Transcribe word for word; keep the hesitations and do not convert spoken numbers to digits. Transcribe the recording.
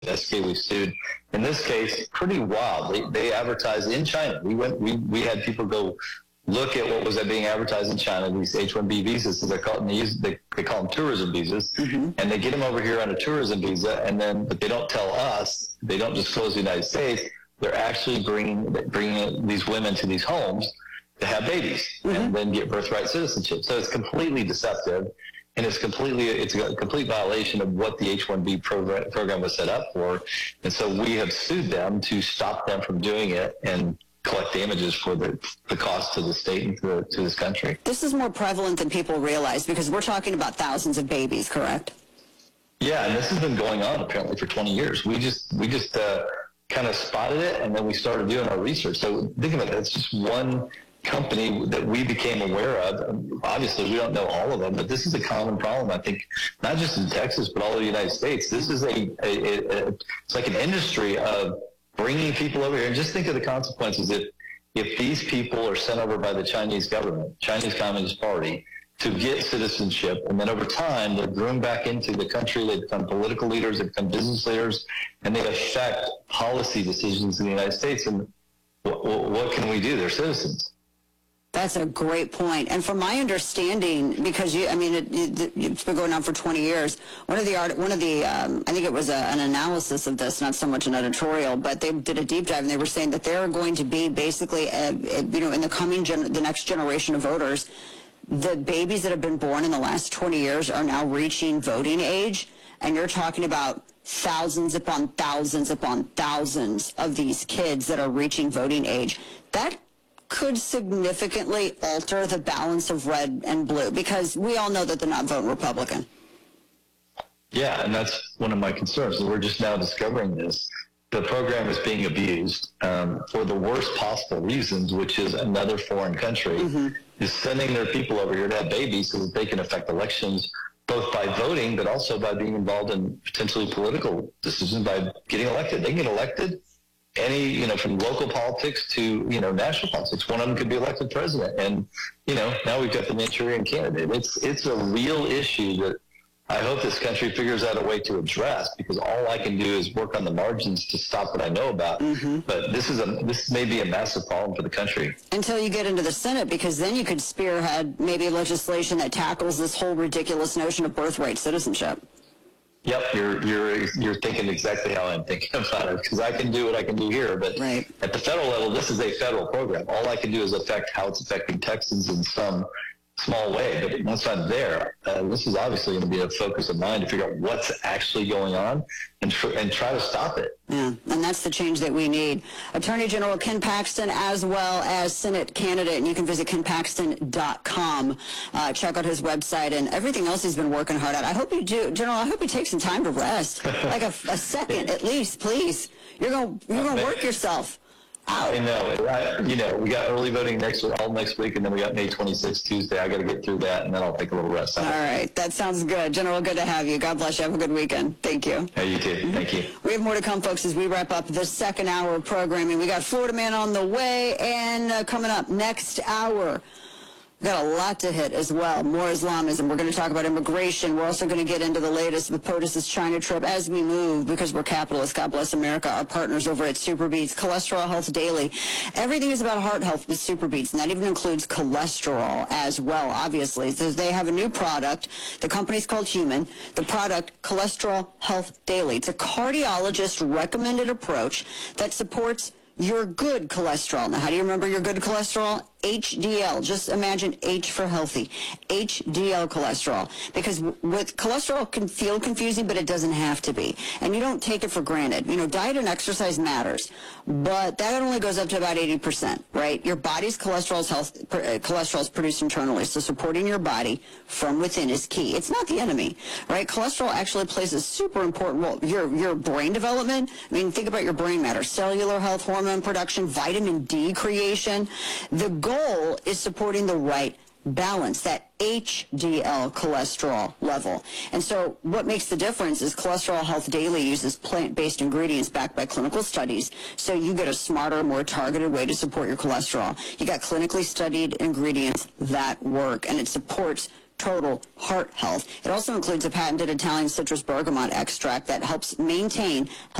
S K we sued. In this case, pretty wild. They, they advertised in China. We went. We, we had people go look at what was being advertised in China. These H one B visas, as they call them, they, use, they, they call them tourism visas, mm-hmm. and they get them over here on a tourism visa, and then but they don't tell us. They don't disclose the United States. They're actually bringing bringing these women to these homes to have babies mm-hmm. and then get birthright citizenship. So it's completely deceptive. And it's completely, it's a complete violation of what the H one B program, program was set up for. And so we have sued them to stop them from doing it and collect damages for the, the cost to the state and to, the, to this country. This is more prevalent than people realize because we're talking about thousands of babies, correct? Yeah, and this has been going on apparently for twenty years. We just, we just uh, kind of spotted it, and then we started doing our research. So think about it, it's just one company that we became aware of. Obviously, we don't know all of them, but this is a common problem, I think, not just in Texas, but all over the United States. This is a, a, a, a it's like an industry of bringing people over here. And just think of the consequences if, if these people are sent over by the Chinese government, Chinese Communist Party, to get citizenship, and then over time, they're groomed back into the country, they become political leaders, they become business leaders, and they affect policy decisions in the United States. And what, what can we do? They're citizens. That's a great point. And from my understanding, because you, I mean, it, it, it's been going on for twenty years. One of the art, one of the, um, I think it was a, an analysis of this, not so much an editorial, but they did a deep dive, and they were saying that there are going to be basically, a, a, you know, in the coming, gen, the next generation of voters, the babies that have been born in the last twenty years are now reaching voting age, and you're talking about thousands upon thousands upon thousands of these kids that are reaching voting age. That could significantly alter the balance of red and blue, because we all know that they're not voting Republican. Yeah, and that's one of my concerns. We're just now discovering this. The program is being abused um, for the worst possible reasons, which is another foreign country mm-hmm. is sending their people over here to have babies so that they can affect elections, both by voting, but also by being involved in potentially political decisions by getting elected. They can get elected any, you know, from local politics to, you know, national politics. One of them could be elected president. And, you know, now we've got the Manchurian candidate. It's, it's a real issue that I hope this country figures out a way to address, because all I can do is work on the margins to stop what I know about. Mm-hmm. But this is a, this may be a massive problem for the country. Until you get into the Senate, because then you could spearhead maybe legislation that tackles this whole ridiculous notion of birthright citizenship. Yep, you're you're you're thinking exactly how I'm thinking about it, because I can do what I can do here, but right. At the federal level, this is a federal program. All I can do is affect how it's affecting Texans in some small way, but once I'm there, uh, this is obviously going to be a focus of mine to figure out what's actually going on and tr- and try to stop it. Yeah, and that's the change that we need. Attorney General Ken Paxton, as well as Senate candidate, and you can visit ken paxton dot com. Uh, check out his website and everything else he's been working hard at. I hope you do, General. I hope you take some time to rest, like a, a second at least, please. You're going you're going to work yourself. I know. I, you know, we got early voting next all next week, and then we got May twenty-sixth, Tuesday. I got to get through that, and then I'll take a little rest. All right. That sounds good. General, good to have you. God bless you. Have a good weekend. Thank you. Hey, you too. Thank you. We have more to come, folks, as we wrap up this second hour of programming. We got Florida Man on the way, and uh, coming up next hour, we've got a lot to hit as well. More Islamism. We're going to talk about immigration. We're also going to get into the latest with POTUS's China trip as we move, because we're capitalists. God bless America. Our partners over at SuperBeets, Cholesterol Health Daily. Everything is about heart health with SuperBeets, and that even includes cholesterol as well, obviously. So they have a new product. The company's called Human. The product, Cholesterol Health Daily. It's a cardiologist-recommended approach that supports your good cholesterol. Now, how do you remember your good cholesterol? H D L. Just imagine H for healthy. H D L cholesterol. Because with cholesterol can feel confusing, but it doesn't have to be. And you don't take it for granted. You know, diet and exercise matters, but that only goes up to about eighty percent, right? Your body's cholesterol is health, uh, cholesterol is produced internally, so supporting your body from within is key. It's not the enemy, right? Cholesterol actually plays a super important role. Your, your brain development, I mean, think about your brain matter, cellular health, hormone production, vitamin D creation. The goal is supporting the right balance, that H D L cholesterol level. And so what makes the difference is Cholesterol Health Daily uses plant-based ingredients backed by clinical studies, so you get a smarter, more targeted way to support your cholesterol. You got clinically studied ingredients that work, and it supports total heart health. It also includes a patented Italian citrus bergamot extract that helps maintain